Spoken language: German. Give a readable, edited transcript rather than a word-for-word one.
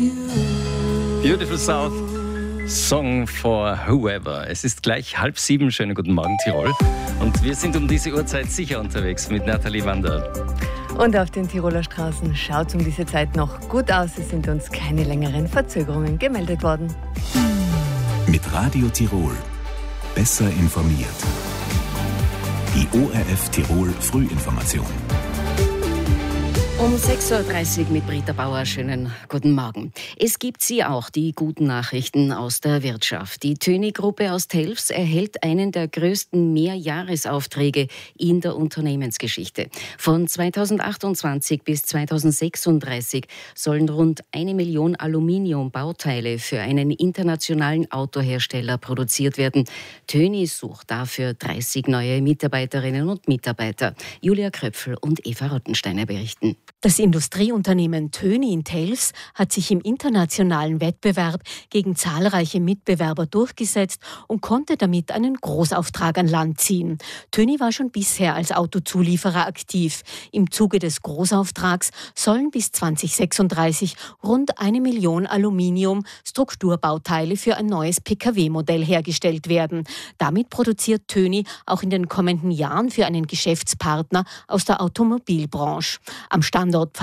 Beautiful South, Song for Whoever. Es ist gleich 6:30. Schönen guten Morgen, Tirol. Und wir sind um diese Uhrzeit sicher unterwegs mit Nathalie Wander. Und auf den Tiroler Straßen schaut es um diese Zeit noch gut aus. Es sind uns keine längeren Verzögerungen gemeldet worden. Mit Radio Tirol. Besser informiert. Die ORF Tirol Frühinformation. Um 6:30 Uhr mit Britta Bauer. Schönen guten Morgen. Es gibt sie auch, die guten Nachrichten aus der Wirtschaft. Die Töni-Gruppe aus Telfs erhält einen der größten Mehrjahresaufträge in der Unternehmensgeschichte. Von 2028 bis 2036 sollen rund 1 Million Aluminiumbauteile für einen internationalen Autohersteller produziert werden. Töni sucht dafür 30 neue Mitarbeiterinnen und Mitarbeiter. Julia Kröpfel und Eva Rottensteiner berichten. Das Industrieunternehmen Töni in Telfs hat sich im internationalen Wettbewerb gegen zahlreiche Mitbewerber durchgesetzt und konnte damit einen Großauftrag an Land ziehen. Töni war schon bisher als Autozulieferer aktiv. Im Zuge des Großauftrags sollen bis 2036 rund 1 Million Aluminium-Strukturbauteile für ein neues Pkw-Modell hergestellt werden. Damit produziert Töni auch in den kommenden Jahren für einen Geschäftspartner aus der Automobilbranche. Am Standort